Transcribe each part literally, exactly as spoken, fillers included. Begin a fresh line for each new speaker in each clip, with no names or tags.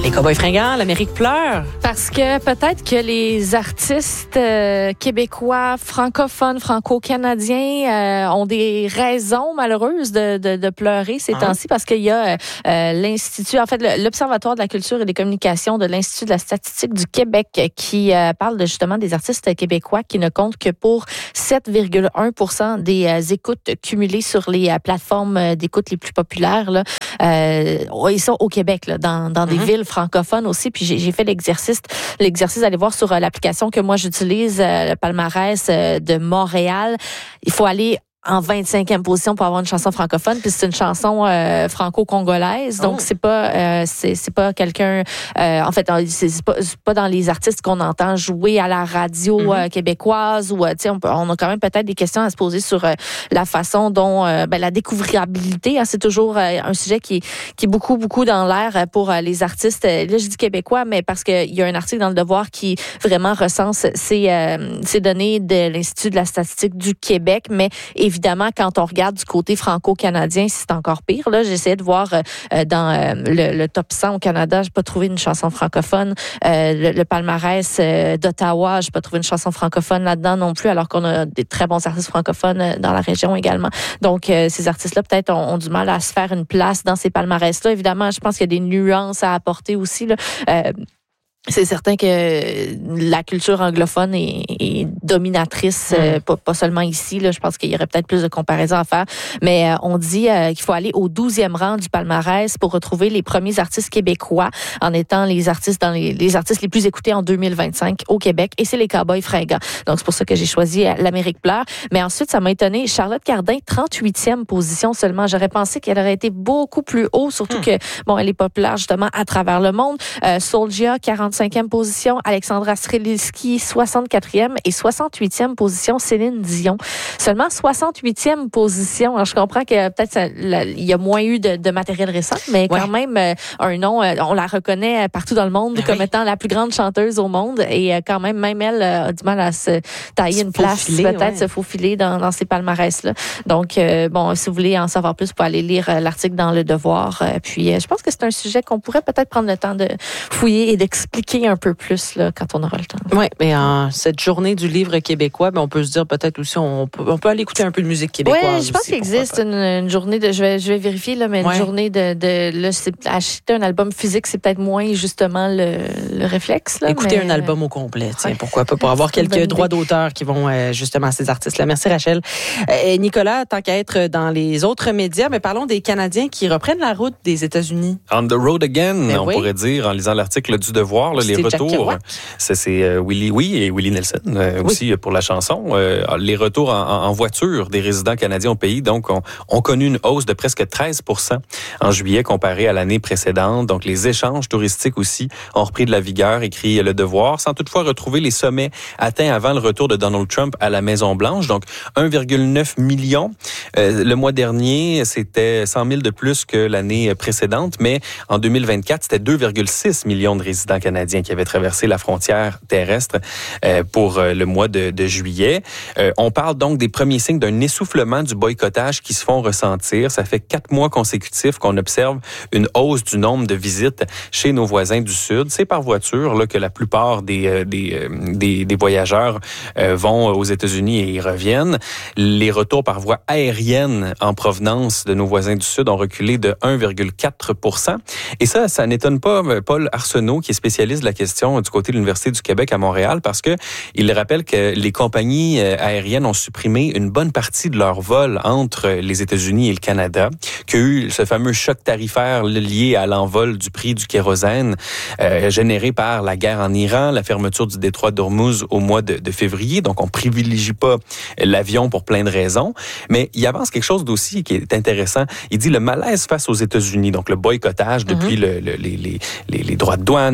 Les Cowboys fringants, l'Amérique pleure.
Parce que peut-être que les artistes euh, québécois, francophones, franco-canadiens euh, ont des raisons malheureuses de, de, de pleurer ces ah. temps-ci parce qu'il y a euh, l'Institut, en fait, l'Observatoire de la culture et des communications de l'Institut de la statistique du Québec qui euh, parle de, justement des artistes québécois qui ne comptent que pour sept virgule un pour cent des euh, écoutes cumulées sur les euh, plateformes d'écoute les plus populaires. Là. Euh, ils sont au Québec, là, dans, dans des mm-hmm. villes francophones aussi. Puis j'ai, j'ai fait l'exercice, l'exercice d'aller voir sur euh, l'application que moi j'utilise, euh, le palmarès euh, de Montréal. Il faut aller en vingt-cinquième position pour avoir une chanson francophone, puis c'est une chanson euh, franco-congolaise, donc oh. c'est pas euh, c'est c'est pas quelqu'un euh, en fait c'est, c'est pas c'est pas dans les artistes qu'on entend jouer à la radio mm-hmm. euh, québécoise ou euh, tu sais on, on a quand même peut-être des questions à se poser sur euh, la façon dont euh, ben, la découvrabilité, hein, c'est toujours euh, un sujet qui qui est beaucoup beaucoup dans l'air pour euh, les artistes. Là je dis québécois, mais parce que il y a un article dans le Devoir qui vraiment recense ces euh, ces données de l'Institut de la statistique du Québec, mais évidemment, quand on regarde du côté franco-canadien, c'est encore pire. Là, j'essayais de voir euh, dans euh, le, le top cent au Canada, j'ai pas trouvé une chanson francophone. Euh, le, le palmarès euh, d'Ottawa, j'ai pas trouvé une chanson francophone là-dedans non plus, alors qu'on a des très bons artistes francophones euh, dans la région également. Donc, euh, ces artistes-là, peut-être, ont, ont du mal à se faire une place dans ces palmarès-là. Évidemment, je pense qu'il y a des nuances à apporter aussi, là. Euh, C'est certain que la culture anglophone est, est dominatrice, mmh. euh, pas, pas seulement ici. Là, je pense qu'il y aurait peut-être plus de comparaisons à faire. Mais euh, on dit euh, qu'il faut aller au douzième rang du palmarès pour retrouver les premiers artistes québécois en étant les artistes dans les, les artistes les plus écoutés en deux mille vingt-cinq au Québec. Et c'est les Cowboys fringants. Donc, c'est pour ça que j'ai choisi euh, l'Amérique pleure. Mais ensuite, ça m'a étonné. Charlotte Cardin, trente-huitième position seulement. J'aurais pensé qu'elle aurait été beaucoup plus haut, surtout mmh. que, bon, elle est populaire justement à travers le monde. Euh, Soulja, quarante-cinquième position, Alexandra Streliski, soixante-quatrième et soixante-huitième position, Céline Dion. Seulement soixante-huitième position. Alors, je comprends que peut-être ça, la, il y a moins eu de, de matériel récent, mais ouais. quand même euh, un nom, euh, on la reconnaît partout dans le monde ben comme oui. étant la plus grande chanteuse au monde et euh, quand même, même elle euh, a du mal à se tailler se une place, filer, peut-être ouais. se faufiler dans, dans ces palmarès-là. Donc, euh, bon, si vous voulez en savoir plus, vous pouvez aller lire euh, l'article dans Le Devoir. Euh, puis, euh, je pense que c'est un sujet qu'on pourrait peut-être prendre le temps de fouiller et d'expliquer un peu plus là, quand on aura le temps.
Oui, mais en cette journée du livre québécois, ben, on peut se dire peut-être aussi, on peut, on peut aller écouter un peu de musique québécoise.
Oui, je pense
aussi,
qu'il existe une, une journée de, je vais, je vais vérifier, là, mais ouais. une journée de, de là, c'est, acheter un album physique, c'est peut-être moins justement le, le réflexe. Là,
écouter
mais,
un album au complet, tiens,
ouais.
pourquoi pas, pour avoir quelques droits d'auteur qui vont euh, justement à ces artistes-là. Merci Rachel. Euh, Nicolas, tant qu'à être dans les autres médias, mais parlons des Canadiens qui reprennent la route des États-Unis.
On the road again,
mais
on
oui.
pourrait dire, en lisant l'article du Devoir, là, les retours. C'est, c'est euh, Willie, oui, et Willie Nelson euh, oui. aussi pour la chanson. Euh, les retours en, en voiture des résidents canadiens au pays, donc, ont, ont connu une hausse de presque treize pour cent en juillet comparé à l'année précédente. Donc, les échanges touristiques aussi ont repris de la vigueur, écrit Le Devoir, sans toutefois retrouver les sommets atteints avant le retour de Donald Trump à la Maison-Blanche. Donc, un virgule neuf million. Euh, le mois dernier, c'était cent mille de plus que l'année précédente, mais en deux mille vingt-quatre, c'était deux virgule six millions de résidents canadiens qui avaient traversé la frontière terrestre euh, pour euh, le mois de, de juillet. Euh, on parle donc des premiers signes d'un essoufflement du boycottage qui se font ressentir. Ça fait quatre mois consécutifs qu'on observe une hausse du nombre de visites chez nos voisins du Sud. C'est par voiture là, que la plupart des, euh, des, euh, des, des voyageurs euh, vont aux États-Unis et y reviennent. Les retours par voie aérienne en provenance de nos voisins du Sud ont reculé de un virgule quatre pour cent. Et ça, ça n'étonne pas Paul Arsenault, qui est spécialiste de la question du côté de l'Université du Québec à Montréal, parce que il rappelle que les compagnies aériennes ont supprimé une bonne partie de leurs vols entre les États-Unis et le Canada, qu'il y a eu ce fameux choc tarifaire lié à l'envol du prix du kérosène euh, généré par la guerre en Iran, la fermeture du détroit d'Ormuz au mois de, de février. Donc, on privilégie pas l'avion pour plein de raisons. Mais il avance quelque chose d'aussi qui est intéressant. Il dit le malaise face aux États-Unis, donc le boycottage depuis mm-hmm. le, le, les, les, les droits de douane, et cetera,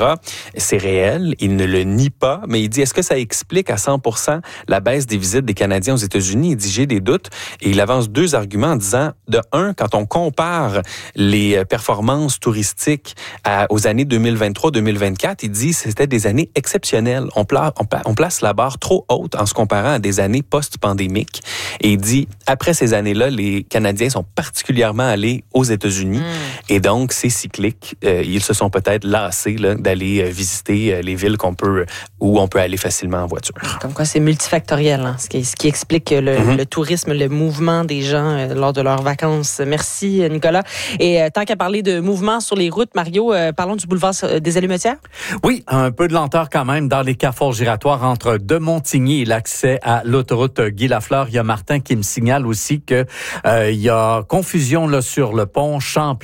cetera. C'est réel, il ne le nie pas, mais il dit, est-ce que ça explique à cent pour cent la baisse des visites des Canadiens aux États-Unis? Il dit, j'ai des doutes. Et il avance deux arguments en disant, de un, quand on compare les performances touristiques à, aux années deux mille vingt-trois deux mille vingt-quatre, il dit, c'était des années exceptionnelles. On, pla- on, pla- on place la barre trop haute en se comparant à des années post-pandémiques. Et il dit, après ces années-là, les Canadiens sont particulièrement allés aux États-Unis. Mm. Et donc, c'est cyclique. Euh, ils se sont peut-être lassés là, d'aller euh, visiter euh, les villes qu'on peut, où on peut aller facilement en voiture.
Comme quoi, c'est multifactoriel, hein, ce, qui, ce qui explique le, mm-hmm. le tourisme, le mouvement des gens euh, lors de leurs vacances. Merci, Nicolas. Et euh, tant qu'à parler de mouvement sur les routes, Mario, euh, parlons du boulevard des Allumetières.
Oui, un peu de lenteur quand même dans les carrefours giratoires entre de Montigny et l'accès à l'autoroute Guy-Lafleur. Il y a Martin qui me signale aussi que euh, il y a confusion là sur le pont Champlain.